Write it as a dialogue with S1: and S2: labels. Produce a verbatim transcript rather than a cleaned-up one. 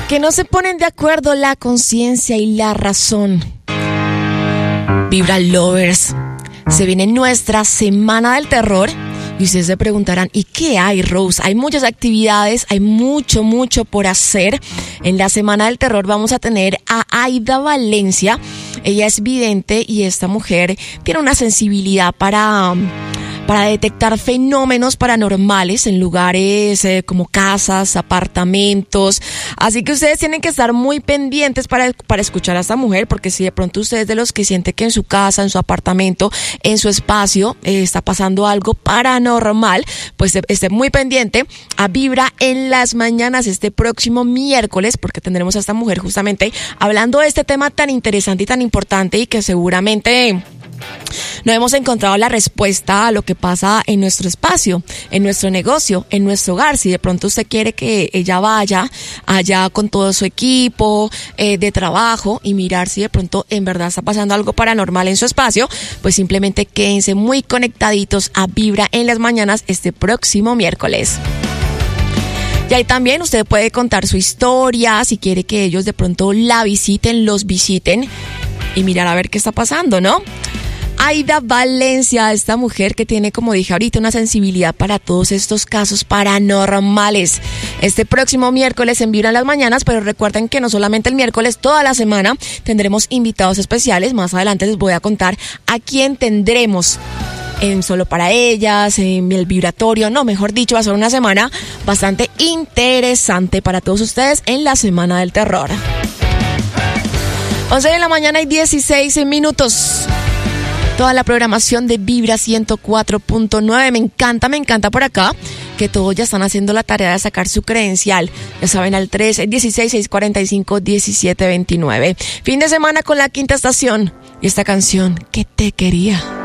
S1: que no se ponen de acuerdo la conciencia y la razón. Vibra Lovers, se viene nuestra semana del terror. Y ustedes se preguntarán, ¿y qué hay, Rose? Hay muchas actividades, hay mucho, mucho por hacer. En la Semana del Terror vamos a tener a Aida Valencia. Ella es vidente y esta mujer tiene una sensibilidad para... para detectar fenómenos paranormales en lugares eh, como casas, apartamentos. Así que ustedes tienen que estar muy pendientes para, para escuchar a esta mujer, porque si de pronto ustedes de los que sienten que en su casa, en su apartamento, en su espacio eh, está pasando algo paranormal, pues esté muy pendiente a Vibra en las mañanas este próximo miércoles, porque tendremos a esta mujer justamente hablando de este tema tan interesante y tan importante y que seguramente... no hemos encontrado la respuesta a lo que pasa en nuestro espacio, en nuestro negocio, en nuestro hogar. Si de pronto usted quiere que ella vaya allá con todo su equipo eh, de trabajo y mirar si de pronto en verdad está pasando algo paranormal en su espacio, pues simplemente quédense muy conectaditos a Vibra en las mañanas este próximo miércoles. Y ahí también usted puede contar su historia, si quiere que ellos de pronto la visiten, los visiten y mirar a ver qué está pasando, ¿no? Aida Valencia, esta mujer que tiene, como dije ahorita, una sensibilidad para todos estos casos paranormales. Este próximo miércoles en Vibra en las mañanas, pero recuerden que no solamente el miércoles, toda la semana tendremos invitados especiales. Más adelante les voy a contar a quién tendremos en Solo para Ellas, en el Vibratorio. No, mejor dicho, va a ser una semana bastante interesante para todos ustedes en la Semana del Terror. once de la mañana y dieciséis minutos. Toda la programación de Vibra ciento cuatro punto nueve. Me encanta, me encanta por acá que todos ya están haciendo la tarea de sacar su credencial. Ya saben, al tres dieciséis, seiscientos cuarenta y cinco, diecisiete veintinueve. Fin de semana con la Quinta Estación. Y esta canción, ¿qué te quería?